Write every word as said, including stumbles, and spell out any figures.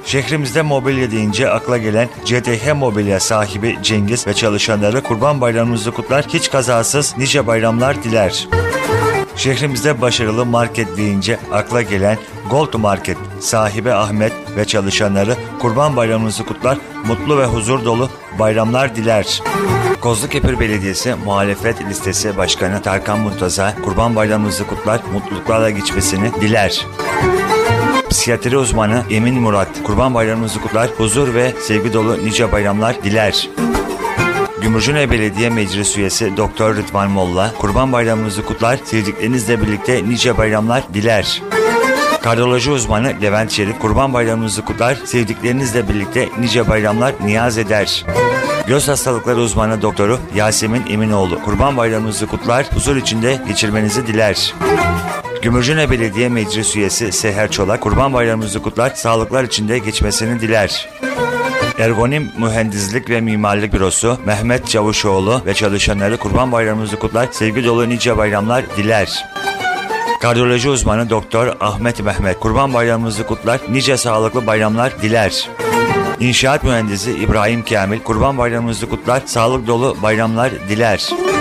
Şehrimizde mobilya deyince akla gelen C T H Mobilya sahibi Cengiz ve çalışanları Kurban Bayramınızı kutlar, hiç kazasız nice bayramlar diler. Şehrimizde başarılı market deyince akla gelen Gold Market sahibi Ahmet ve çalışanları Kurban Bayramınızı kutlar, mutlu ve huzur dolu bayramlar diler. Kozlukepir Belediyesi Muhalefet Listesi Başkanı Tarkan Muntaza Kurban Bayramınızı kutlar, mutluluklarla geçmesini diler. Psikiyatri uzmanı Emin Murat Kurban Bayramınızı kutlar, huzur ve sevgi dolu nice bayramlar diler. Gümrücüne Belediye Meclis Üyesi Doktor Rıdvan Molla Kurban Bayramınızı kutlar, sevdiklerinizle birlikte nice bayramlar diler. Kardiyoloji uzmanı Levent Çelik Kurban Bayramınızı kutlar, sevdiklerinizle birlikte nice bayramlar niyaz eder. Göz hastalıkları uzmanı doktoru Yasemin Eminoğlu Kurban Bayramınızı kutlar, huzur içinde geçirmenizi diler. Gümrücüne Belediye Meclis Üyesi Seher Çolak Kurban Bayramınızı kutlar, sağlıklar içinde geçmesini diler. Ergonim Mühendislik ve Mimarlık Bürosu Mehmet Çavuşoğlu ve çalışanları Kurban Bayramınızı kutlar, sevgi dolu nice bayramlar diler. Kardiyoloji uzmanı Doktor Ahmet Mehmet Kurban Bayramınızı kutlar, nice sağlıklı bayramlar diler. İnşaat mühendisi İbrahim Kamil Kurban Bayramınızı kutlar, sağlık dolu bayramlar diler.